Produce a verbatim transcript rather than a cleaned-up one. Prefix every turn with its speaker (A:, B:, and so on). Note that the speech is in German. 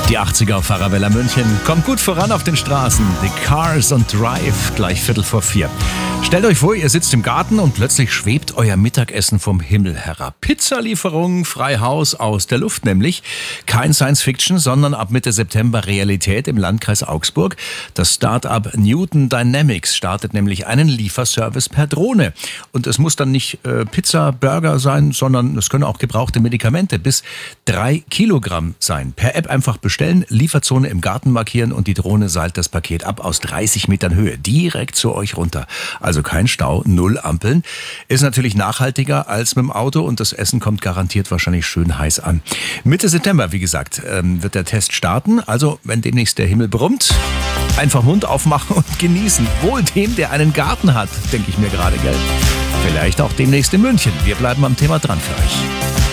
A: Die achtziger auf Arabella München. Kommt gut voran auf den Straßen. The Cars on Drive, gleich Viertel vor vier. Stellt euch vor, ihr sitzt im Garten und plötzlich schwebt euer Mittagessen vom Himmel herab. Pizzalieferung, frei Haus, aus der Luft nämlich. Kein Science-Fiction, sondern ab Mitte September Realität im Landkreis Augsburg. Das Start-up Newton Dynamics startet nämlich einen Lieferservice per Drohne. Und es muss dann nicht äh, Pizza, Burger sein, sondern es können auch gebrauchte Medikamente bis drei Kilogramm sein. Per App einfach bestellen, Lieferzone im Garten markieren und die Drohne seilt das Paket ab aus dreißig Metern Höhe direkt zu euch runter. Also kein Stau, null Ampeln. Ist natürlich nachhaltiger als mit dem Auto und das Essen kommt garantiert wahrscheinlich schön heiß an. Mitte September, wie gesagt, wird der Test starten. Also wenn demnächst der Himmel brummt, einfach Mund aufmachen und genießen. Wohl dem, der einen Garten hat, denke ich mir gerade, gell? Vielleicht auch demnächst in München. Wir bleiben am Thema dran für euch.